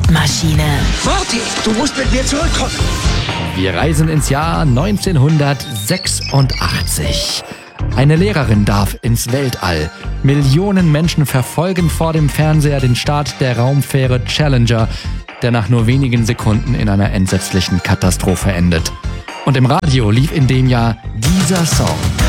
Zeitmaschine. Morty, du musst mit mir zurückkommen. Wir reisen ins Jahr 1986. Eine Lehrerin darf ins Weltall. Millionen Menschen verfolgen vor dem Fernseher den Start der Raumfähre Challenger, der nach nur wenigen Sekunden in einer entsetzlichen Katastrophe endet. Und im Radio lief in dem Jahr dieser Song.